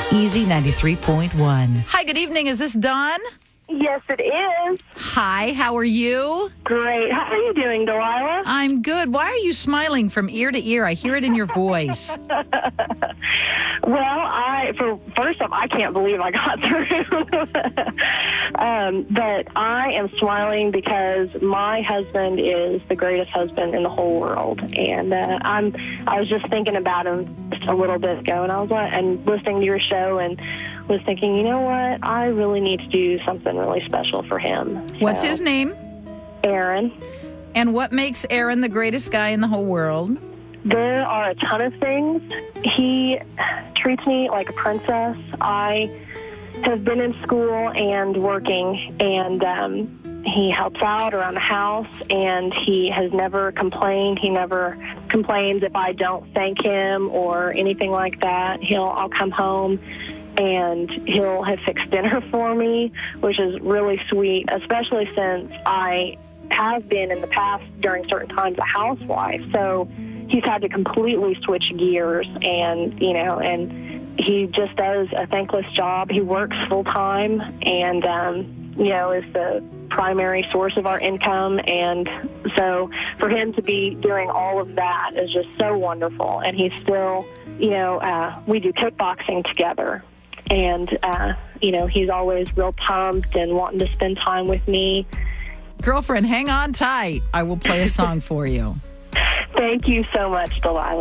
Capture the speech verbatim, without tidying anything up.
Easy ninety-three point one. Hi, good evening. Is this Dawn? Yes, it is. Hi, how are you? Great. How are you doing, Delilah? I'm good. Why are you smiling from ear to ear? I hear it in your voice. Well, I for first off, I can't believe I got through. um, but I am smiling because my husband is the greatest husband in the whole world, and uh, I'm. I was just thinking about him just a little bit ago, and I was like, and listening to your show, and was thinking, you know what? I really need to do something really special for him. What's So, his name? Aaron. And what makes Aaron the greatest guy in the whole world? There are a ton of things. He treats me like a princess. I have been in school and working, and um, he helps out around the house, and he has never complained. He never complains if I don't thank him or anything like that. He'll, I'll come home, and he'll have fixed dinner for me, which is really sweet, especially since I have been in the past during certain times a housewife. So he's had to completely switch gears, and, you know, and he just does a thankless job. He works full time and, um, you know, is the primary source of our income. And so for him to be doing all of that is just so wonderful. And he's still, you know, uh, we do kickboxing together. And, uh, you know, he's always real pumped and wanting to spend time with me. Girlfriend, hang on tight. I will play a song for you. Thank you so much, Delilah.